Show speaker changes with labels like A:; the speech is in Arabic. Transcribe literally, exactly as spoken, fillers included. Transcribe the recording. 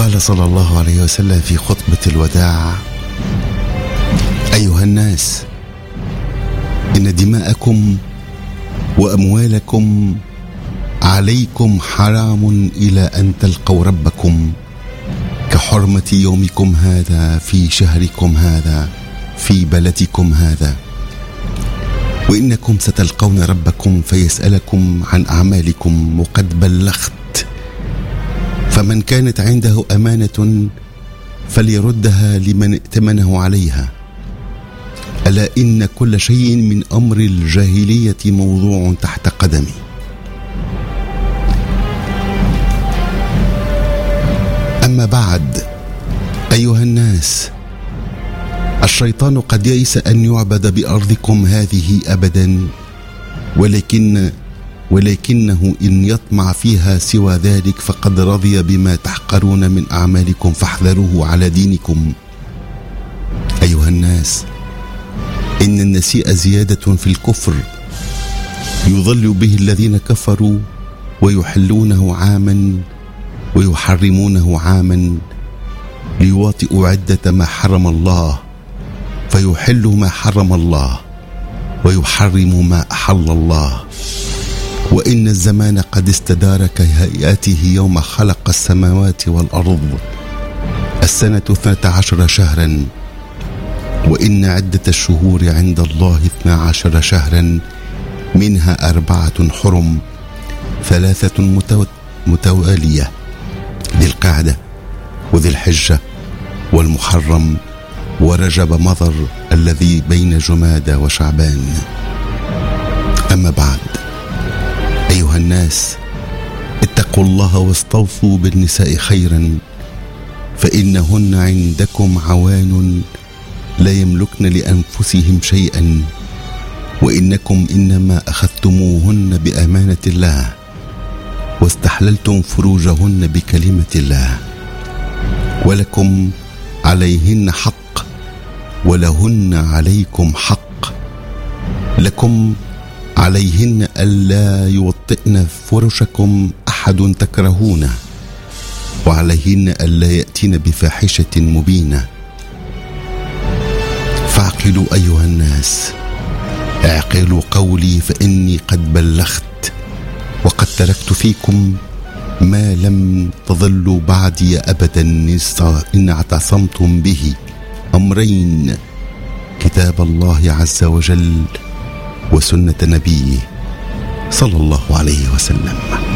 A: قال صلى الله عليه وسلم في خطبة الوداع: أيها الناس، إن دماءكم وأموالكم عليكم حرام إلى أن تلقوا ربكم كحرمة يومكم هذا في شهركم هذا في بلدكم هذا، وإنكم ستلقون ربكم فيسألكم عن أعمالكم وقد بلغت، فمن كانت عنده أمانة فليردها لمن ائتمنه عليها. ألا إن كل شيء من أمر الجاهلية موضوع تحت قدمي. أما بعد، أيها الناس، الشيطان قد يئس أن يعبد بأرضكم هذه أبدا، ولكن ولكنه إن يطمع فيها سوى ذلك فقد رضي بما تحقرون من أعمالكم، فاحذروه على دينكم. أيها الناس، إن النسيء زيادة في الكفر يضل به الذين كفروا ويحلونه عاما ويحرمونه عاما ليواطئوا عدة ما حرم الله، فيحل ما حرم الله ويحرم ما أحل الله. وإن الزمان قد استدار كهيئته يوم خلق السماوات والأرض، السنة اثنتا عشر شهرا، وإن عدة الشهور عند الله اثنا عشر شهرا، منها أربعة حرم، ثلاثة متو... متوالية، ذي القعدة وذي الحجة والمحرم ورجب مضر الذي بين جمادى وشعبان. أما بعد، أيها الناس، اتقوا الله واستوصوا بالنساء خيرا، فإنهن عندكم عوان لا يملكن لأنفسهم شيئا، وإنكم إنما أخذتموهن بأمانة الله واستحللتم فروجهن بكلمة الله، ولكم عليهن حق ولهن عليكم حق. لكم عليهن ألا يوطئن فرشكم أحد تكرهونه، وعليهن ألا يأتين بفاحشة مبينة. فاعقلوا أيها الناس، اعقلوا قولي، فإني قد بلغت، وقد تركت فيكم ما لم تضلوا بعدي أبدا إن اعتصمتم به: أمرين، كتاب الله عز وجل وسنة نبيه صلى الله عليه وسلم.